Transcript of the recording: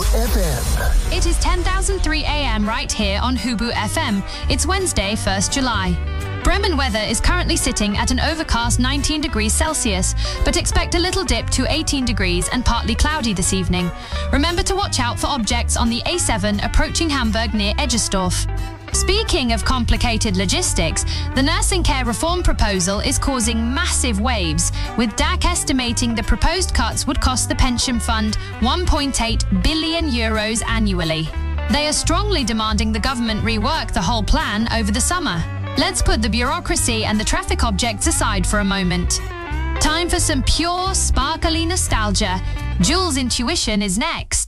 FM. It is 10,003 AM right here on Hubu FM. It's Wednesday, 1st July. Bremen weather is currently sitting at an overcast 19 degrees Celsius, but expect a little dip to 18 degrees and partly cloudy this evening. Remember to watch out for objects on the A7 approaching Hamburg near Eggersdorf. Speaking of complicated logistics, the nursing care reform proposal is causing massive waves, with DAC estimating the proposed cuts would cost the pension fund €1.8 billion annually. They are strongly demanding the government rework the whole plan over the summer. Let's put the bureaucracy and the traffic objects aside for a moment. Time for some pure, sparkly nostalgia. Jules' Intuition is next.